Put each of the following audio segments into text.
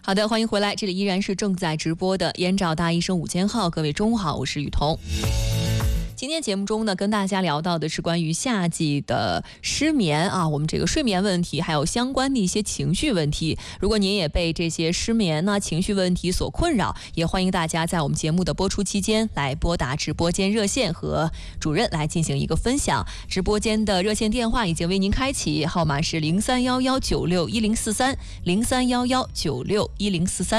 好的，欢迎回来，这里依然是正在直播的燕赵大医生午间号，各位中午好，我是雨桐。今天节目中呢，跟大家聊到的是关于夏季的失眠啊，我们这个睡眠问题，还有相关的一些情绪问题。如果您也被这些失眠呢、情绪问题所困扰，也欢迎大家在我们节目的播出期间来拨打直播间热线和主任来进行一个分享。直播间的热线电话已经为您开启，号码是0311961043，0311961043。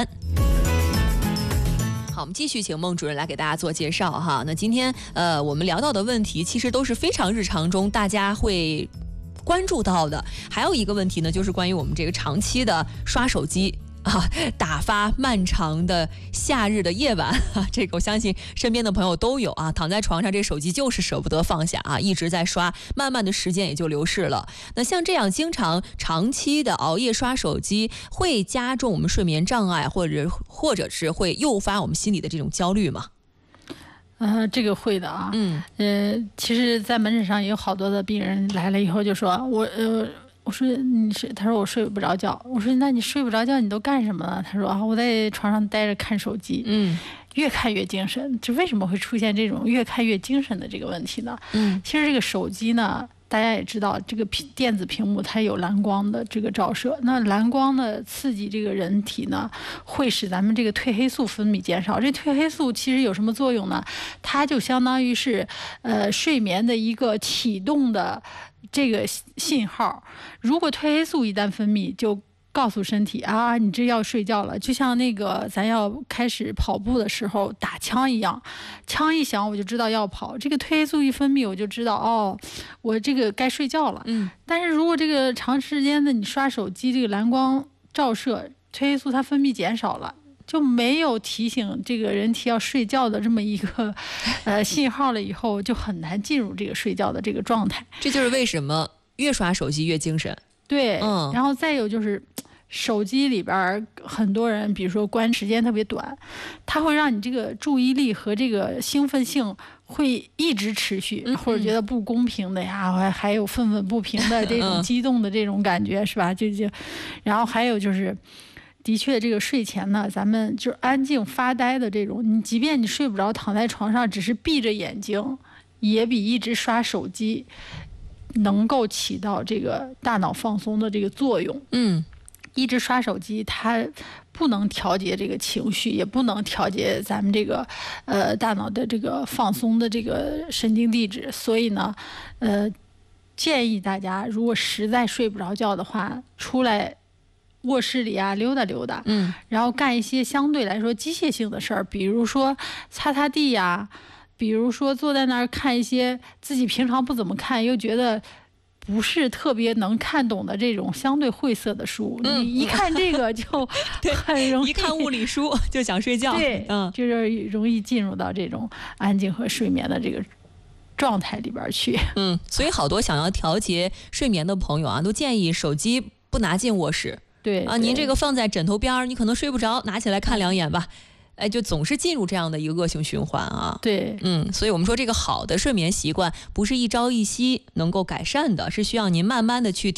好，我们继续请孟主任来给大家做介绍哈。那今天我们聊到的问题其实都是非常日常中大家会关注到的。还有一个问题呢，就是关于我们这个长期的刷手机打发漫长的夏日的夜晚这个我相信身边的朋友都有啊，躺在床上这手机就是舍不得放下啊，一直在刷，慢慢的时间也就流逝了。那像这样长期的熬夜刷手机，会加重我们睡眠障碍，或者是会诱发我们心理的这种焦虑吗？ 这个会的啊。其实在门诊上也有好多的病人来了以后就说我说他说我睡不着觉。我说那你睡不着觉你都干什么呢？他说我在床上待着看手机。越看越精神。这为什么会出现这种越看越精神的这个问题呢？其实这个手机呢，大家也知道，这个电子屏幕它有蓝光的这个照射，那蓝光的刺激这个人体呢，会使咱们这个褪黑素分泌减少。这褪黑素其实有什么作用呢？它就相当于是睡眠的一个启动的这个信号。如果褪黑素一旦分泌，就告诉身体你这要睡觉了，就像那个咱要开始跑步的时候打枪一样，枪一响我就知道要跑，这个褪黑素一分泌我就知道我这个该睡觉了。但是如果这个长时间的你刷手机，这个蓝光照射，褪黑素它分泌减少了，就没有提醒这个人体要睡觉的这么一个信号了，以后就很难进入这个睡觉的这个状态。 这就是为什么越刷手机越精神。 对，然后再有就是手机里边很多人比如说关时间特别短，它会让你这个注意力和这个兴奋性会一直持续，或者觉得不公平的呀，还有愤愤不平的这种激动的这种感觉是吧？然后还有就是的确这个睡前呢，咱们就安静发呆的这种，你即便你睡不着，躺在床上只是闭着眼睛，也比一直刷手机能够起到这个大脑放松的这个作用。一直刷手机它不能调节这个情绪，也不能调节咱们这个大脑的这个放松的这个神经递质。所以呢建议大家如果实在睡不着觉的话，出来卧室里溜达溜达，然后干一些相对来说机械性的事儿，比如说擦擦地呀，比如说坐在那儿看一些自己平常不怎么看又觉得不是特别能看懂的这种相对晦涩的书，你一看这个就很容易一看物理书就想睡觉。 对，就是容易进入到这种安静和睡眠的这个状态里边去。 所以好多想要调节睡眠的朋友都建议手机不拿进卧室。 对您这个放在枕头边，你可能睡不着，拿起来看两眼吧。就总是进入这样的一个恶性循环啊。 对， 所以我们说这个好的睡眠习惯不是一朝一夕能够改善的，是需要您慢慢的去